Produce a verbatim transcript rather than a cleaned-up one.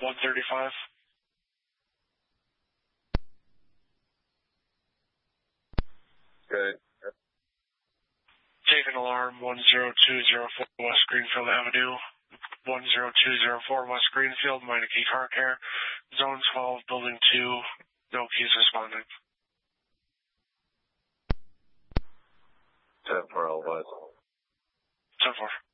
one thirty-five. Okay. Taking alarm one zero two zero four West Greenfield Avenue. one zero two zero four West Greenfield, Meineke Car Care. Zone twelve, Building two. No keys responding. ten four, I'll advise. ten four.